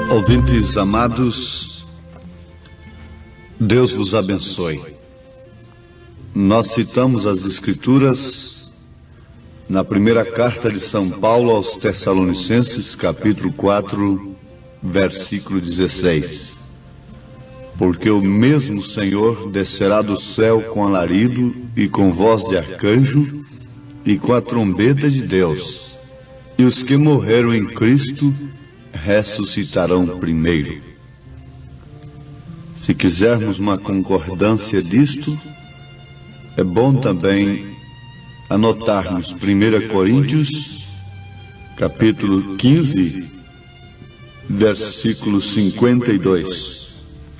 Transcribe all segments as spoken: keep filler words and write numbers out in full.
Ouvintes amados, Deus vos abençoe. Nós citamos as Escrituras na primeira carta de São Paulo aos Tessalonicenses, capítulo quatro, versículo dezesseis. Porque o mesmo Senhor descerá do céu com alarido e com voz de arcanjo e com a trombeta de Deus, e os que morreram em Cristo ressuscitarão primeiro. Se quisermos uma concordância disto, é bom também anotarmos primeira Coríntios, capítulo quinze, versículo cinquenta e dois.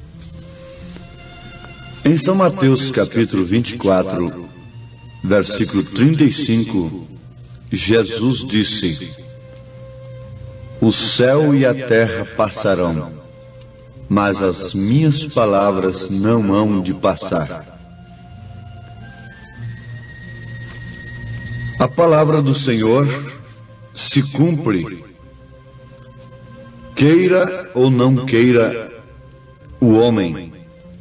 Em São Mateus, capítulo vinte e quatro, versículo trinta e cinco, Jesus disse: o céu e a terra passarão, mas as minhas palavras não hão de passar. A palavra do Senhor se cumpre, queira ou não queira o homem.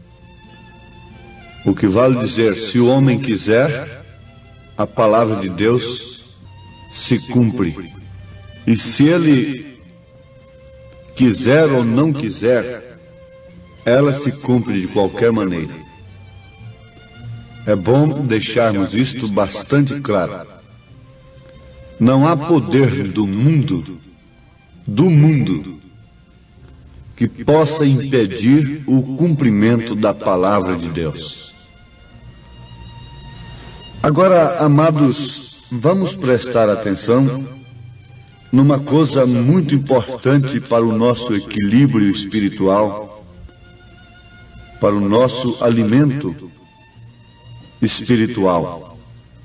O que vale dizer, se o homem quiser, a palavra de Deus se cumpre. E se ele quiser ou não quiser, ela se cumpre de qualquer maneira. É bom deixarmos isto bastante claro. Não há poder do mundo, do mundo, que possa impedir o cumprimento da palavra de Deus. Agora, amados, vamos prestar atenção numa coisa muito importante para o nosso equilíbrio espiritual, para o nosso alimento espiritual.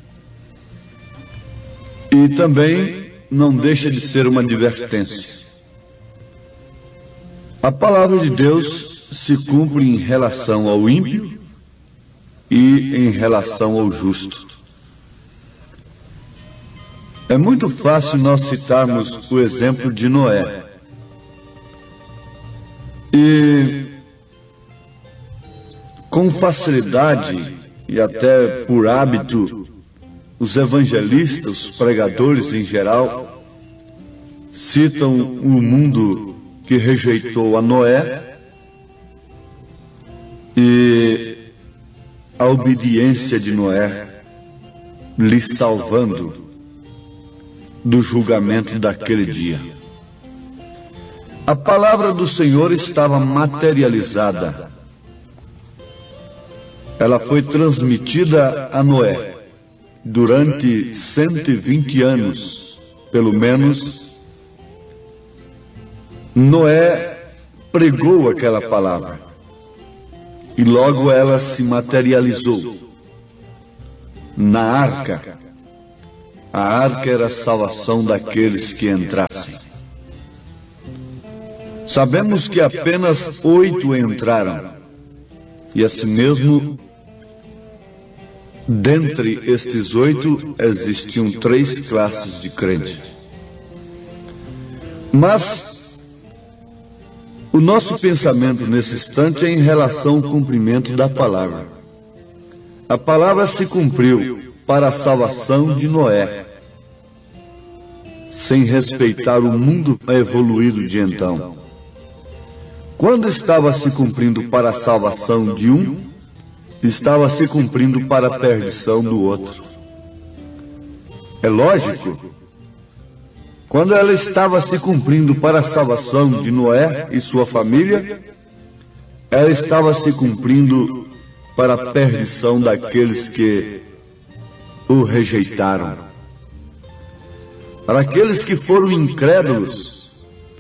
E também não deixa de ser uma advertência. A palavra de Deus se cumpre em relação ao ímpio e em relação ao justo. É muito fácil nós citarmos o exemplo de Noé. E com facilidade e até por hábito, os evangelistas, os pregadores em geral, citam o mundo que rejeitou a Noé e a obediência de Noé lhe salvando do julgamento daquele dia. A palavra do Senhor estava materializada. Ela foi transmitida a Noé durante cento e vinte anos, pelo menos. Noé pregou aquela palavra e logo ela se materializou na arca. A arca era a salvação daqueles que entrassem. Sabemos que apenas oito entraram, e assim mesmo, dentre estes oito, existiam três classes de crentes. Mas o nosso pensamento nesse instante é em relação ao cumprimento da palavra. A palavra se cumpriu para a salvação de Noé, sem respeitar o mundo evoluído de então. Quando estava se cumprindo para a salvação de um, estava se cumprindo para a perdição do outro. É lógico, quando ela estava se cumprindo para a salvação de Noé e sua família, ela estava se cumprindo para a perdição daqueles que o rejeitaram. Para aqueles que foram incrédulos.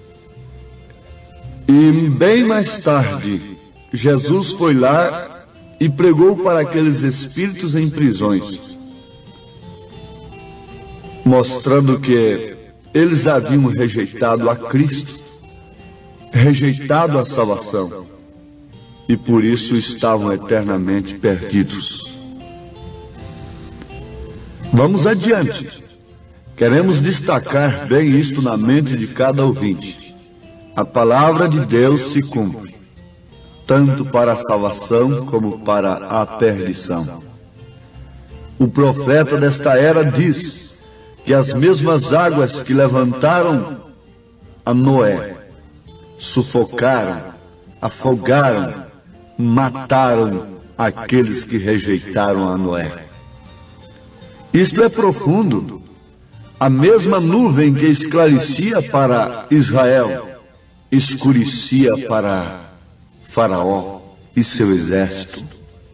E bem mais tarde, Jesus foi lá e pregou para aqueles espíritos em prisões, mostrando que eles haviam rejeitado a Cristo, rejeitado a salvação, e por isso estavam eternamente perdidos. Vamos adiante. Queremos destacar bem isto na mente de cada ouvinte. A palavra de Deus se cumpre, tanto para a salvação como para a perdição. O profeta desta era diz que as mesmas águas que levantaram a Noé, sufocaram, afogaram, mataram aqueles que rejeitaram a Noé. Isto é profundo. A mesma nuvem que esclarecia para Israel, escurecia para Faraó e seu exército.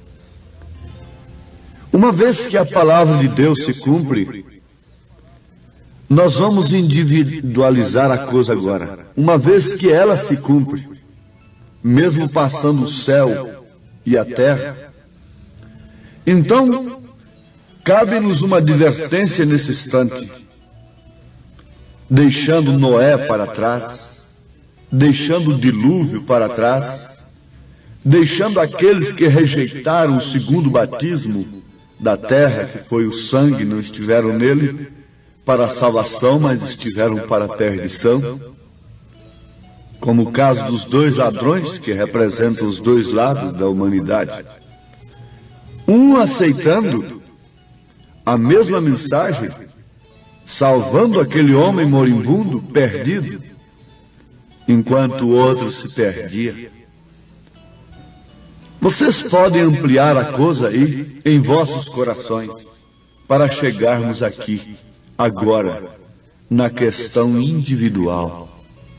Uma vez que a palavra de Deus se cumpre, nós vamos individualizar a coisa agora. Uma vez que ela se cumpre, mesmo passando o céu e a terra, então cabe-nos uma advertência nesse instante, deixando Noé para trás, deixando o dilúvio para trás, deixando aqueles que rejeitaram o segundo batismo da terra, que foi o sangue, não estiveram nele para a salvação, mas estiveram para a perdição, como o caso dos dois ladrões, que representam os dois lados da humanidade. Um aceitando a mesma mensagem, salvando aquele homem moribundo, perdido, enquanto o outro se perdia. Vocês podem ampliar a coisa aí em vossos corações, para chegarmos aqui, agora, na questão individual.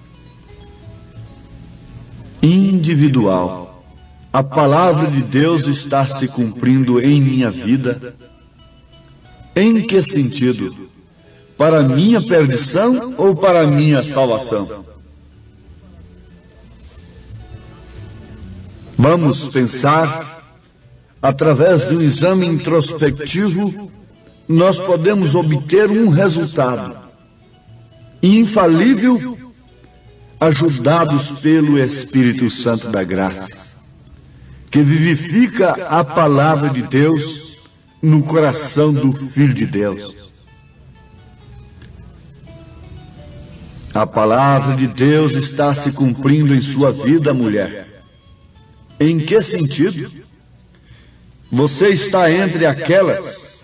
Individual. A palavra de Deus está se cumprindo em minha vida. Em que sentido? Para minha perdição ou para minha salvação? Vamos pensar, através de um exame introspectivo, nós podemos obter um resultado infalível, ajudados pelo Espírito Santo da Graça, que vivifica a palavra de Deus no coração do Filho de Deus. A palavra de Deus está se cumprindo em sua vida, mulher. Em que sentido? Você está entre aquelas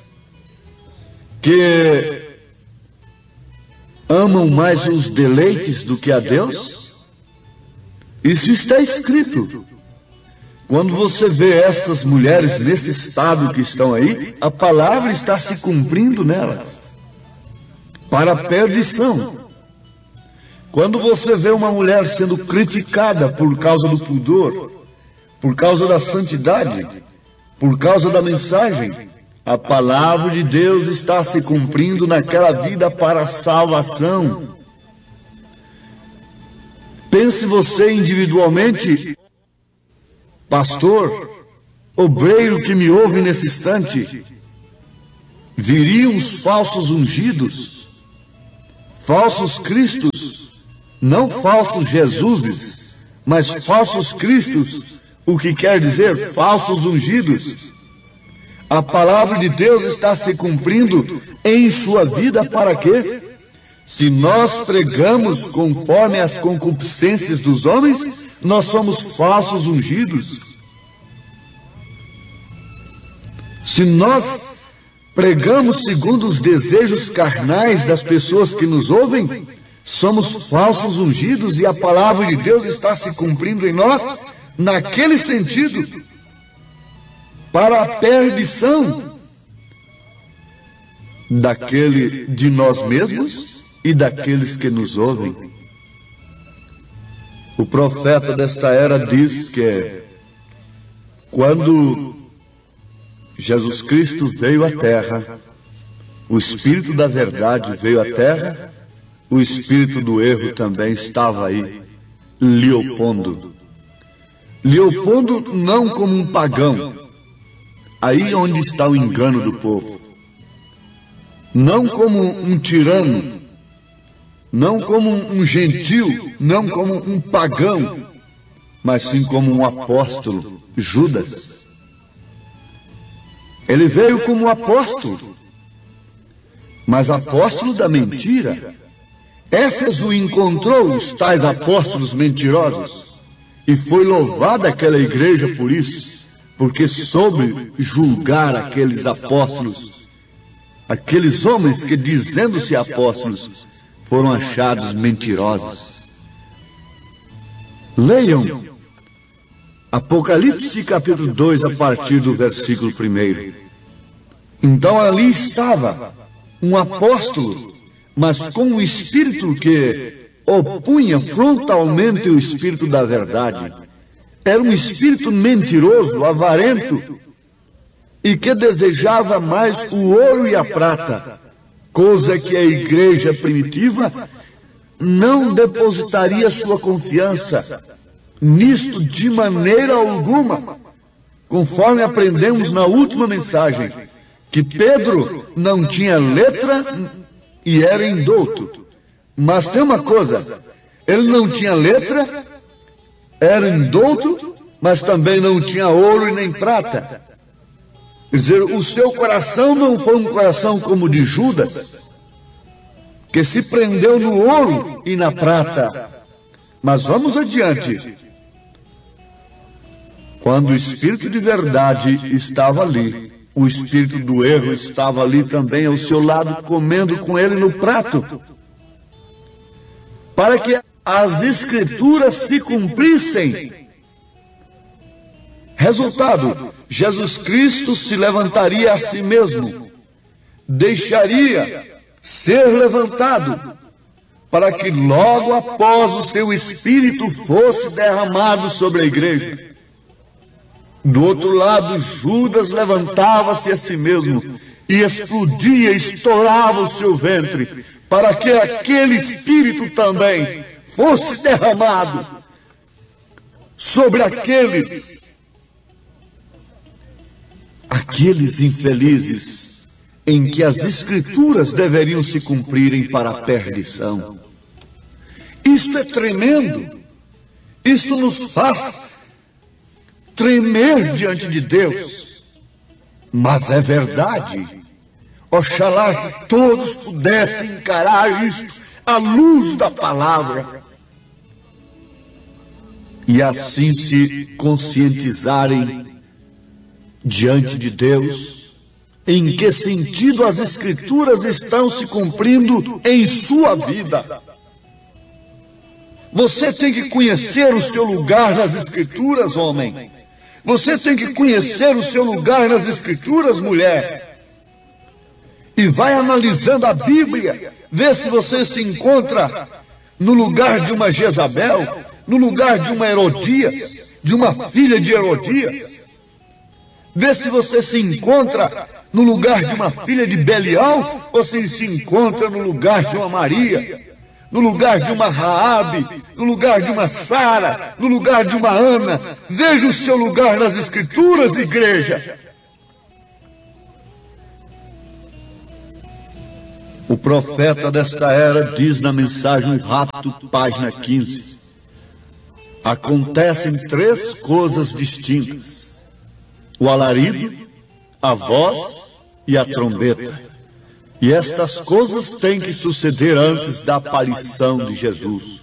que amam mais os deleites do que a Deus? Isso está escrito. Quando você vê estas mulheres nesse estado que estão aí, a palavra está se cumprindo nelas, para a perdição. Quando você vê uma mulher sendo criticada por causa do pudor, por causa da santidade, por causa da mensagem, a palavra de Deus está se cumprindo naquela vida para a salvação. Pense você individualmente, pastor, obreiro que me ouve nesse instante, viriam os falsos ungidos, falsos cristos, não falsos Jesuses, mas falsos cristos, o que quer dizer falsos ungidos. A palavra de Deus está se cumprindo em sua vida para quê? Se nós pregamos conforme as concupiscências dos homens, nós somos falsos ungidos. Se nós pregamos segundo os desejos carnais das pessoas que nos ouvem, somos falsos ungidos, e a palavra de Deus está se cumprindo em nós naquele sentido, para a perdição daquele de nós mesmos e daqueles que nos ouvem. O profeta desta era diz que quando Jesus Cristo veio à terra, o Espírito da verdade veio à terra, o Espírito do erro também estava aí, lhe opondo. Lhe opondo não como um pagão, aí onde está o engano do povo, não como um tirano, não como um gentil, não como um pagão, mas sim como um apóstolo, Judas. Ele veio como apóstolo, mas apóstolo da mentira. Éfeso encontrou os tais apóstolos mentirosos e foi louvada aquela igreja por isso, porque soube julgar aqueles apóstolos, aqueles homens que, dizendo-se apóstolos, foram achados mentirosos. Leiam Apocalipse capítulo dois, a partir do versículo primeiro. Então ali estava um apóstolo, mas com um espírito que opunha frontalmente o espírito da verdade. Era um espírito mentiroso, avarento, e que desejava mais o ouro e a prata, coisa que a igreja primitiva não depositaria sua confiança nisto de maneira alguma, conforme aprendemos na última mensagem, que Pedro não tinha letra e era indouto. Mas tem uma coisa, ele não tinha letra, era indouto, mas também não tinha ouro e nem prata. Quer dizer, o seu coração não foi um coração como o de Judas, que se prendeu no ouro e na prata. Mas vamos adiante. Quando o espírito de verdade estava ali, o espírito do erro estava ali também ao seu lado, comendo com ele no prato, para que as escrituras se cumprissem. Resultado, Jesus Cristo se levantaria a si mesmo, deixaria ser levantado, para que logo após o seu espírito fosse derramado sobre a igreja. Do outro lado, Judas levantava-se a si mesmo e explodia, estourava o seu ventre, para que aquele espírito também fosse derramado sobre aqueles, aqueles infelizes em que as escrituras deveriam se cumprirem para a perdição. Isto é tremendo. Isto nos faz tremer diante de Deus, mas é verdade. Oxalá que todos pudessem encarar isto à luz da palavra e assim se conscientizarem diante de Deus em que sentido as escrituras estão se cumprindo em sua vida. Você tem que conhecer o seu lugar nas escrituras, homem. Você tem que conhecer o seu lugar nas escrituras, mulher. E vai analisando a Bíblia, vê se você se encontra no lugar de uma Jezabel, no lugar de uma Herodias, de uma filha de Herodias. Vê se você se encontra no lugar de uma filha de Belial, ou se se encontra no lugar de uma Maria, no lugar de uma Raabe, no lugar de uma Sara, no lugar de uma Ana. Veja o seu lugar nas escrituras, igreja. O profeta desta era diz na mensagem Rapto, página quinze, acontecem três coisas distintas: o alarido, a voz e a trombeta. E estas coisas têm que suceder antes da aparição de Jesus.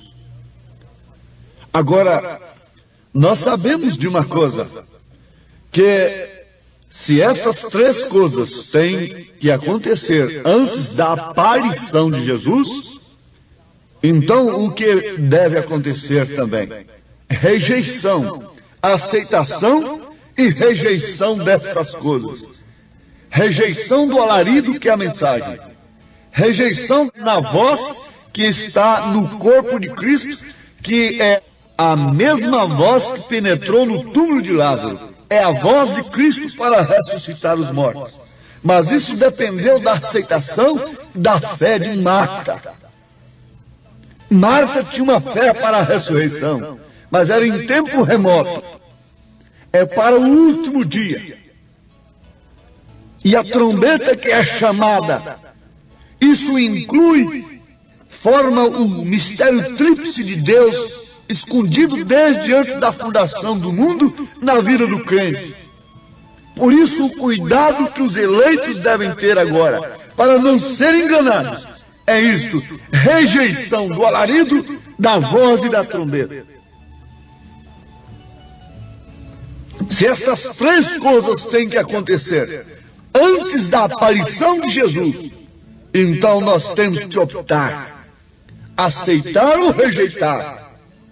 Agora, nós sabemos de uma coisa, que se essas três coisas têm que acontecer antes da aparição de Jesus, então o que deve acontecer também? Rejeição, aceitação e rejeição destas coisas. Rejeição do alarido, que é a mensagem. Rejeição na voz que está no corpo de Cristo, que é a mesma voz que penetrou no túmulo de Lázaro. É a voz de Cristo para ressuscitar os mortos. Mas isso dependeu da aceitação da fé de Marta. Marta tinha uma fé para a ressurreição, mas era em tempo remoto. É para o último dia. E a trombeta que é chamada, isso inclui, forma o mistério tríplice de Deus, escondido desde antes da fundação do mundo na vida do crente. Por isso o cuidado que os eleitos devem ter agora, para não serem enganados, é isto: rejeição do alarido, da voz e da trombeta. Se essas três coisas têm que acontecer antes da aparição de Jesus, então nós temos que optar, aceitar ou rejeitar.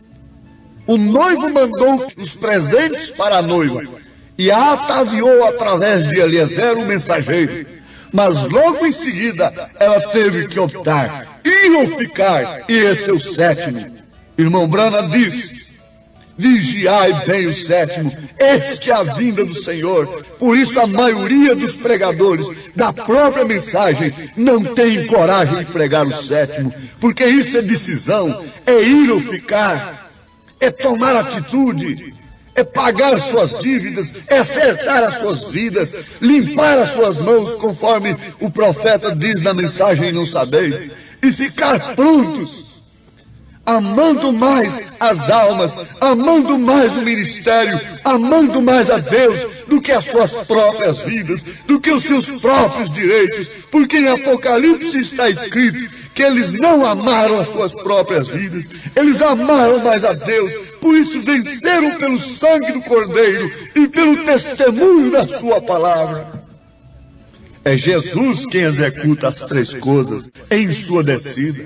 O noivo mandou os presentes para a noiva e a ataviou através de Eliezer, o mensageiro. Mas logo em seguida ela teve que optar, ir ou ficar, e esse é o sétimo. Irmão Branham disse: vigiai bem o sétimo, este é a vinda do Senhor. Por isso a maioria dos pregadores da própria mensagem não tem coragem de pregar o sétimo, porque isso é decisão, é ir ou ficar, é tomar atitude, é pagar suas dívidas, é acertar as suas vidas, limpar as suas mãos, conforme o profeta diz na mensagem Não Sabeis, e ficar prontos, amando mais as almas, amando mais o ministério, amando mais a Deus do que as suas próprias vidas, do que os seus próprios direitos, porque em Apocalipse está escrito que eles não amaram as suas próprias vidas, eles amaram mais a Deus, por isso venceram pelo sangue do Cordeiro e pelo testemunho da sua palavra. É Jesus quem executa as três coisas em sua descida.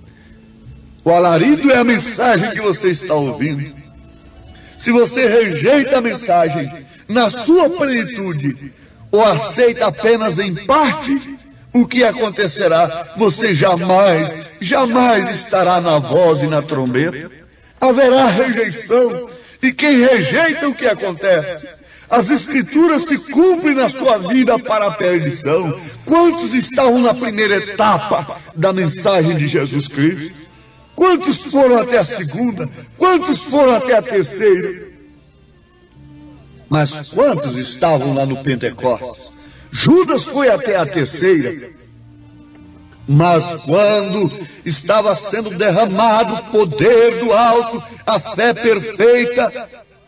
O alarido é a mensagem que você está ouvindo. Se você rejeita a mensagem na sua plenitude ou aceita apenas em parte, o que acontecerá? Você jamais, jamais estará na voz e na trombeta. Haverá rejeição. E quem rejeita, o que acontece? As escrituras se cumprem na sua vida para a perdição. Quantos estavam na primeira etapa da mensagem de Jesus Cristo? Quantos foram até a segunda? Quantos foram até a terceira? Mas quantos estavam lá no Pentecostes? Judas foi até a terceira. Mas quando estava sendo derramado o poder do alto, a fé perfeita,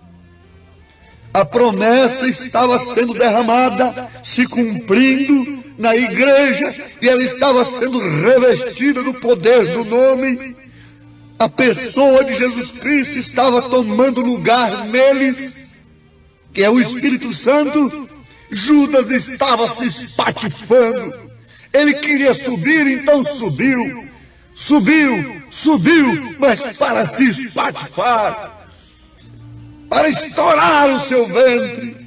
a promessa estava sendo derramada, se cumprindo na igreja, e ela estava sendo revestida do poder do nome. A pessoa de Jesus Cristo estava tomando lugar neles, que é o Espírito Santo. Judas estava se espatifando. Ele queria subir, então subiu. Subiu, subiu, mas para se espatifar, para estourar o seu ventre.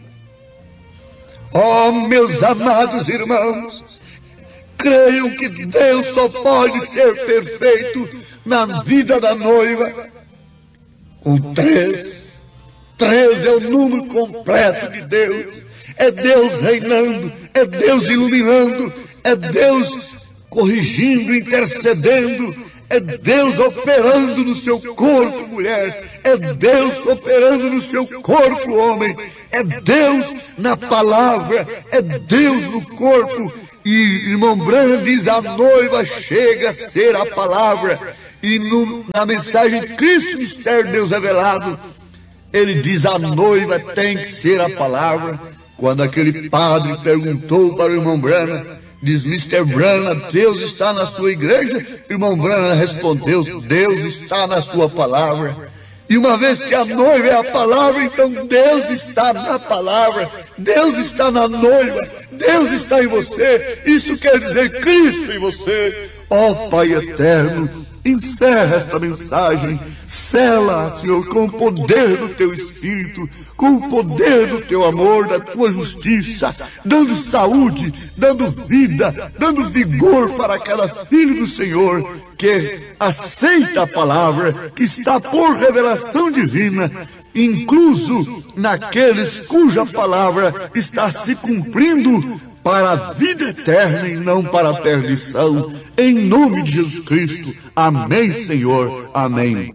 Oh, meus amados irmãos, creiam que Deus só pode ser perfeito na vida da noiva com três. Três é o número completo de Deus. É Deus reinando, é Deus iluminando, é Deus corrigindo, intercedendo, é Deus operando no seu corpo, mulher, é Deus operando no seu corpo, homem, é Deus na palavra, é Deus no corpo. E irmão Branham diz: a noiva chega a ser a palavra. E no, na mensagem Cristo Mistério Deus Revelado, ele diz: a noiva tem que ser a palavra. Quando aquele padre perguntou para o irmão Branham, diz: mister Branham, Deus está na sua igreja? Irmão Branham respondeu: Deus está na sua palavra. E uma vez que a noiva é a palavra, então Deus está na palavra, Deus está na noiva, Deus está em você. Isso quer dizer Cristo em você. Ó Pai eterno, encerra esta mensagem, sela, Senhor, com o poder do Teu Espírito, com o poder do Teu amor, da Tua justiça, dando saúde, dando vida, dando vigor para cada filho do Senhor, que aceita a palavra, que está por revelação divina, incluso naqueles cuja palavra está se cumprindo para a vida eterna e não para a perdição, em nome de Jesus Cristo. Amém, Senhor. Amém.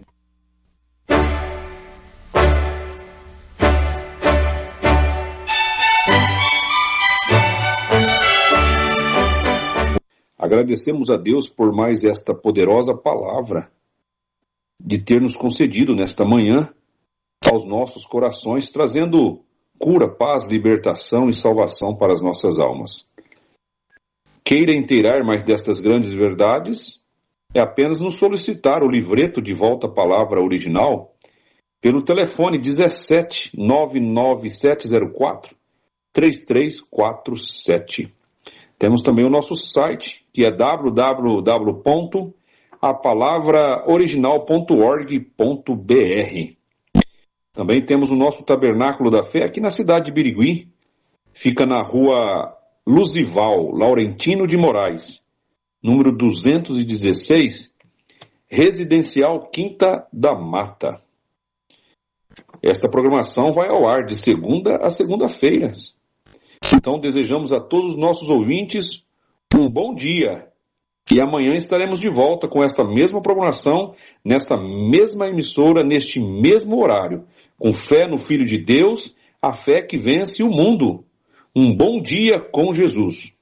Agradecemos a Deus por mais esta poderosa palavra, de ter nos concedido nesta manhã aos nossos corações, trazendo cura, paz, libertação e salvação para as nossas almas. queira inteirar mais destas grandes verdades, é apenas nos solicitar o livreto de volta à palavra original pelo telefone dezessete, nove nove sete zero quatro, três três quatro sete. Temos também o nosso site, que é w w w ponto a palavra original ponto org ponto b r. Também temos o nosso Tabernáculo da Fé aqui na cidade de Birigui. Fica na rua Luzival, Laurentino de Moraes, número duzentos e dezesseis, Residencial Quinta da Mata. Esta programação vai ao ar de segunda a segunda-feira. Então desejamos a todos os nossos ouvintes um bom dia. E amanhã estaremos de volta com esta mesma programação, nesta mesma emissora, neste mesmo horário, com fé no Filho de Deus, a fé que vence o mundo. Um bom dia com Jesus.